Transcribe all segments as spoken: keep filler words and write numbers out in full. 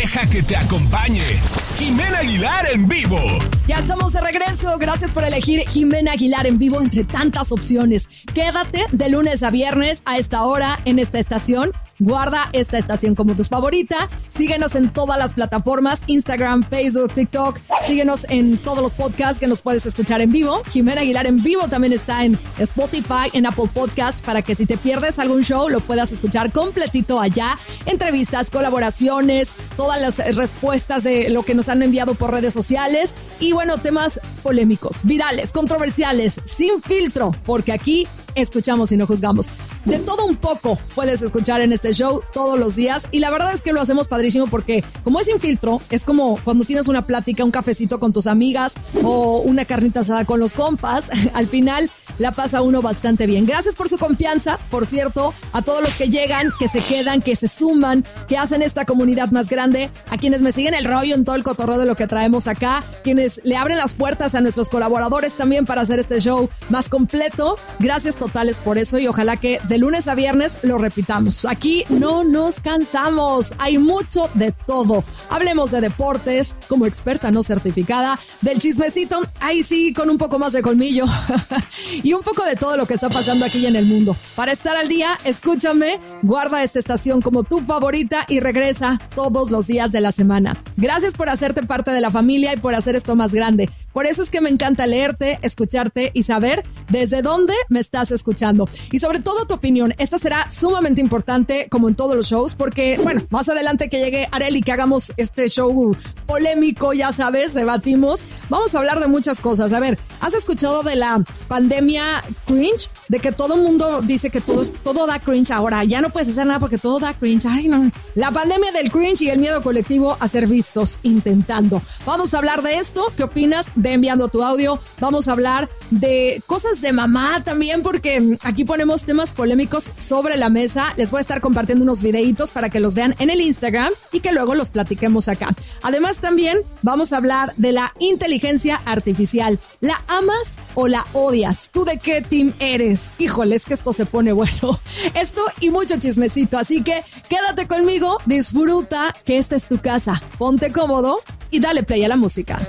Deja que te acompañe Jimena Aguilar en vivo. Ya estamos de regreso. Gracias por elegir Jimena Aguilar en vivo entre tantas opciones. Quédate de lunes a viernes a esta hora en esta estación. Guarda esta estación como tu favorita. Síguenos en todas las plataformas, Instagram, Facebook, TikTok. Síguenos en todos los podcasts que nos puedes escuchar en vivo. Jimena Aguilar en vivo también está en Spotify, en Apple Podcasts, para que si te pierdes algún show lo puedas escuchar completito allá. Entrevistas, colaboraciones, todas las respuestas de lo que nos han enviado por redes sociales y bueno, temas polémicos, virales, controversiales, sin filtro, porque aquí escuchamos y no juzgamos. De todo un poco puedes escuchar en este show todos los días y la verdad es que lo hacemos padrísimo porque como es sin filtro, es como cuando tienes una plática, un cafecito con tus amigas o una carnita asada con los compas, al final la pasa uno bastante bien. Gracias por su confianza, por cierto, a todos los que llegan, que se quedan, que se suman, que hacen esta comunidad más grande, a quienes me siguen el rollo en todo el cotorreo de lo que traemos acá, quienes le abren las puertas a nuestros colaboradores también para hacer este show más completo. Gracias totales por eso y ojalá que de lunes a viernes lo repitamos. Aquí no nos cansamos, hay mucho de todo. Hablemos de deportes, como experta no certificada, del chismecito, ahí sí, con un poco más de colmillo. Y un poco de todo lo que está pasando aquí en el mundo. Para estar al día, escúchame, guarda esta estación como tu favorita y regresa todos los días de la semana. Gracias por hacerte parte de la familia y por hacer esto más grande. Por eso es que me encanta leerte, escucharte y saber desde dónde me estás escuchando. Y sobre todo tu opinión. Esta será sumamente importante como en todos los shows porque, bueno, más adelante que llegue Arely, que hagamos este show polémico, ya sabes, debatimos. Vamos a hablar de muchas cosas. A ver, ¿has escuchado de la pandemia cringe? De que todo el mundo dice que todo, todo da cringe ahora. Ya no puedes hacer nada porque todo da cringe. Ay, no. La pandemia del cringe y el miedo colectivo a ser vistos intentando. Vamos a hablar de esto. ¿Qué opinas? Ve enviando tu audio. Vamos a hablar de cosas de mamá también porque aquí ponemos temas polémicos sobre la mesa. Les voy a estar compartiendo unos videitos para que los vean en el Instagram y que luego los platiquemos acá. Además también vamos a hablar de la inteligencia artificial. ¿La amas o la odias? ¿Tú de qué team eres? Híjole, es que esto se pone bueno. Esto y mucho chismecito. Así que quédate conmigo, disfruta que esta es tu casa. Ponte cómodo y dale play a la música.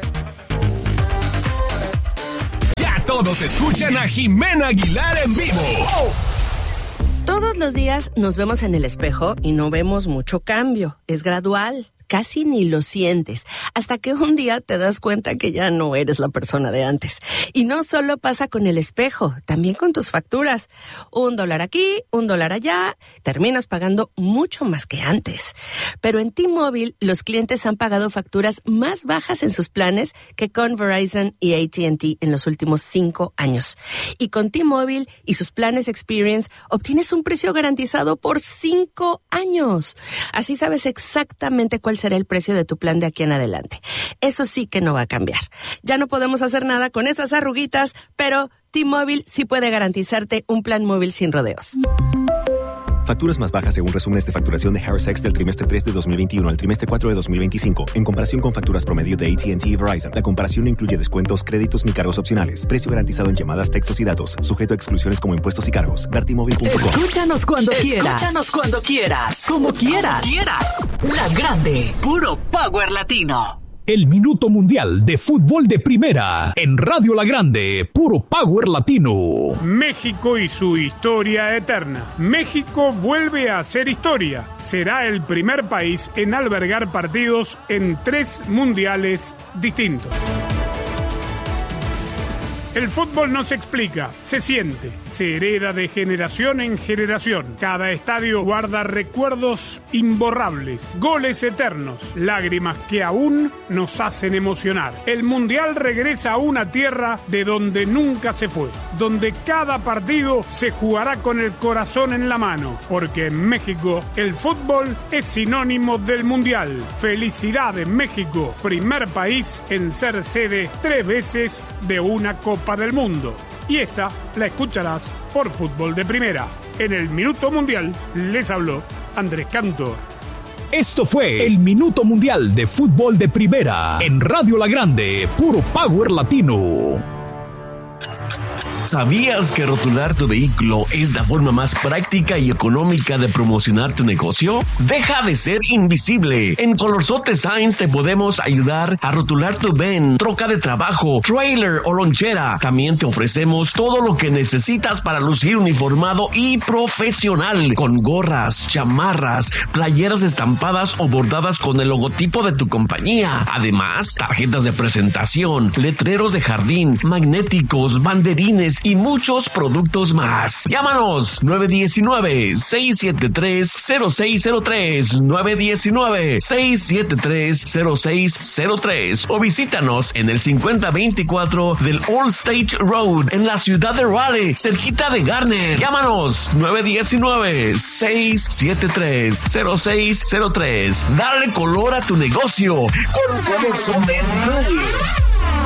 Ya todos escuchan a Jimena Aguilar en vivo. Todos los días nos vemos en el espejo y no vemos mucho cambio. Es gradual. Casi ni lo sientes, hasta que un día te das cuenta que ya no eres la persona de antes. Y no solo pasa con el espejo, también con tus facturas. Un dólar aquí, un dólar allá, terminas pagando mucho más que antes. Pero en T-Mobile, los clientes han pagado facturas más bajas en sus planes que con Verizon y A T and T en los últimos cinco años. Y con T-Mobile y sus planes Experience, obtienes un precio garantizado por cinco años. Así sabes exactamente cuál será el precio de tu plan de aquí en adelante. Eso sí que no va a cambiar. Ya no podemos hacer nada con esas arruguitas, pero T-Mobile sí puede garantizarte un plan móvil sin rodeos. Facturas más bajas según resúmenes de facturación de Harris X del trimestre tres de dos mil veintiuno al trimestre cuatro de dos mil veinticinco. En comparación con facturas promedio de A T and T y Verizon, la comparación no incluye descuentos, créditos ni cargos opcionales. Precio garantizado en llamadas, textos y datos. Sujeto a exclusiones como impuestos y cargos. Ver T Mobile punto com. Escúchanos cuando quieras. Escúchanos cuando quieras. Como quieras. Como quieras. La Grande. Puro Power Latino. El Minuto Mundial de Fútbol de Primera en Radio La Grande, puro Power Latino. México y su historia eterna. México vuelve a hacer historia. Será el primer país en albergar partidos en tres mundiales distintos. El fútbol no se explica, se siente, se hereda de generación en generación. Cada estadio guarda recuerdos imborrables, goles eternos, lágrimas que aún nos hacen emocionar. El Mundial regresa a una tierra de donde nunca se fue, donde cada partido se jugará con el corazón en la mano, porque en México el fútbol es sinónimo del Mundial. Felicidades México, primer país en ser sede tres veces de una Copa del Mundo. Y esta la escucharás por Fútbol de Primera. En el Minuto Mundial les habló Andrés Cantor. Esto fue el Minuto Mundial de Fútbol de Primera en Radio La Grande, puro Power Latino. ¿Sabías que rotular tu vehículo es la forma más práctica y económica de promocionar tu negocio? Deja de ser invisible. En Colorsote Signs te podemos ayudar a rotular tu van, troca de trabajo, trailer o lonchera. También te ofrecemos todo lo que necesitas para lucir uniformado y profesional, con gorras, chamarras, playeras estampadas o bordadas con el logotipo de tu compañía. Además, tarjetas de presentación, letreros de jardín, magnéticos, banderines y muchos productos más. Llámanos nueve uno nueve, seis siete tres, cero seis cero tres, nueve uno nueve, seis siete tres, cero seis cero tres o visítanos en el cincuenta veinticuatro del Old State Road en la ciudad de Raleigh, cerquita de Garner. Llámanos nueve uno nueve, seis siete tres, cero seis cero tres. Dale color a tu negocio con Colorsote Signs.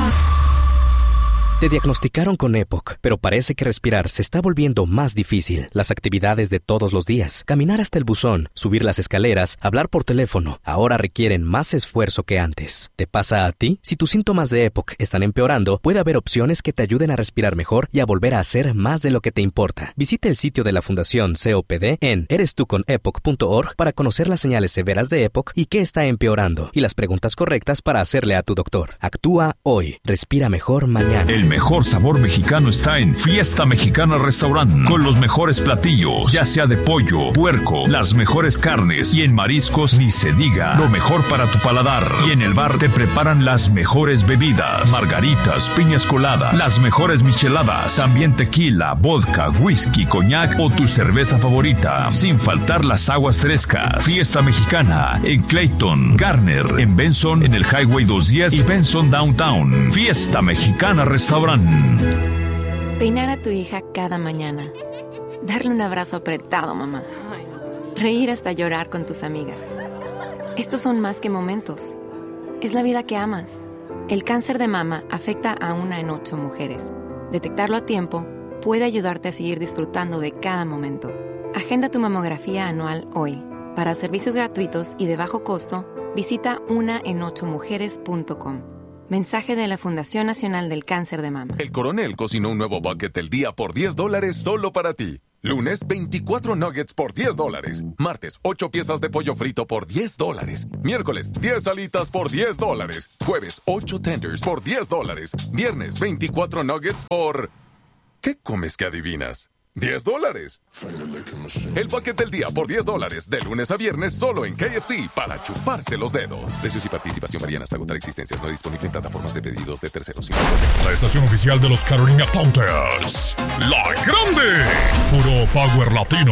Te diagnosticaron con EPOC, pero parece que respirar se está volviendo más difícil. Las actividades de todos los días, caminar hasta el buzón, subir las escaleras, hablar por teléfono, ahora requieren más esfuerzo que antes. ¿Te pasa a ti? Si tus síntomas de EPOC están empeorando, puede haber opciones que te ayuden a respirar mejor y a volver a hacer más de lo que te importa. Visita el sitio de la Fundación C O P D en eres tú con epoc punto org para conocer las señales severas de EPOC y qué está empeorando, y las preguntas correctas para hacerle a tu doctor. Actúa hoy. Respira mejor mañana. El mejor sabor mexicano está en Fiesta Mexicana Restaurant, con los mejores platillos, ya sea de pollo, puerco, las mejores carnes, y en mariscos ni se diga. Lo mejor para tu paladar. Y en el bar te preparan las mejores bebidas, margaritas, piñas coladas, las mejores micheladas, también tequila, vodka, whisky, coñac o tu cerveza favorita, sin faltar las aguas frescas. Fiesta Mexicana en Clayton, Garner, en Benson, en el Highway doscientos diez y Benson Downtown. Fiesta Mexicana Restaurant. Peinar a tu hija cada mañana. Darle un abrazo apretado, mamá. Reír hasta llorar con tus amigas. Estos son más que momentos. Es la vida que amas. El cáncer de mama afecta a una en ocho mujeres. Detectarlo a tiempo puede ayudarte a seguir disfrutando de cada momento. Agenda tu mamografía anual hoy. Para servicios gratuitos y de bajo costo, visita una en ocho mujeres punto com. Mensaje de la Fundación Nacional del Cáncer de Mama. El Coronel cocinó un nuevo bucket del día por diez dólares solo para ti. Lunes, veinticuatro nuggets por diez dólares. Martes, ocho piezas de pollo frito por diez dólares. Miércoles, diez alitas por diez dólares. Jueves, ocho tenders por diez dólares. Viernes, veinticuatro nuggets por... ¿Qué comes que adivinas? diez dólares. El paquete del día por diez dólares, de lunes a viernes, solo en K F C, para chuparse los dedos. Precios y participación varían hasta agotar existencias. No disponible en plataformas de pedidos de terceros. La estación oficial de los Carolina Panthers. La Grande. Puro Power Latino.